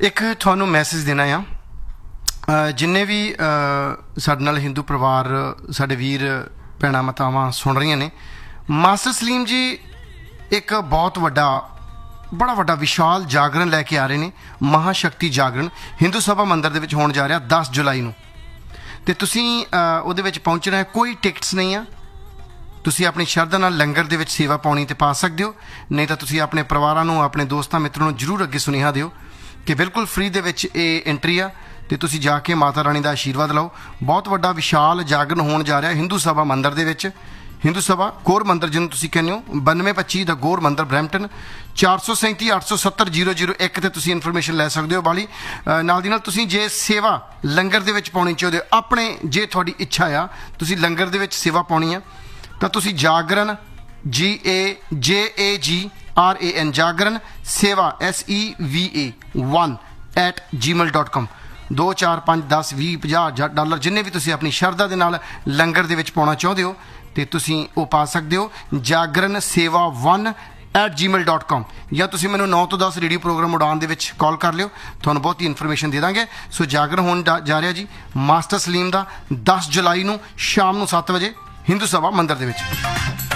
एक थानू मैसेज देना आ जिन्ने भी साडे नाल हिंदू परिवार साडे वीर भैणां मातावां सुन रही ने। मास्टर सलीम जी एक बहुत बड़ा वड्डा विशाल जागरण लैके आ रहे हैं। महाशक्ति जागरण हिंदू सभा मंदिर दे विच होण जा रहा 10 जुलाई नूं ते तुसीं उहदे विच पहुंचना है। कोई टिकट्स नहीं आ। तुसीं अपनी शरधा नाल लंगर दे विच सेवा पाउणी ते पा सकदे हो, नहीं तां तुसीं अपने परिवारां नूं अपने दोस्तां मित्रां नूं जरूर अगे सुनेहा दिओ कि बिल्कुल फ्री दे विच इह एंट्री आ ते तुसीं जाके माता रानी दा आशीर्वाद लओ। बहुत वड्डा विशाल जागरण होण जा रहा हिंदू सभा मंदिर दे विच। हिंदू सभा गोर मंदिर जिन्हों तुसीं कहने हो 9225 दा गोर मंदिर ब्रैम्पटन 437 870 001 ते तुसीं इन्फॉर्मेशन लै सकदे हो। बाली नाल दी नाल तुसीं जे सेवा लंगर दे विच पाउणी चाहुंदे हो, अपने जे तुहाडी इच्छा आ तुसीं लंगर दे विच सेवा पाउणी है तां तुसीं जागरण JAGRAN जागरण सेवा SEVA 1@gmail.com 2 4 5 10 20 50 डॉलर जिन्ने भी तुसीं अपनी शरधा दे नाल लंगर दे विच पाउणा चाहुंदे हो ते तुसीं वो पा सकदे हो। जागरण सेवा 1@gmail.com या तुसीं मैनूं 9 तो 10 रेडियो प्रोग्राम उड़ान दे विच कॉल कर लिओ, तुहानूं बहुत ही इन्फॉर्मेशन दे दांगे। सो जागरण होण जा रहा जी मास्टर सलीम दा 10 जुलाई नूं शाम नूं 7 बजे हिंदू सभा मंदिर दे विच।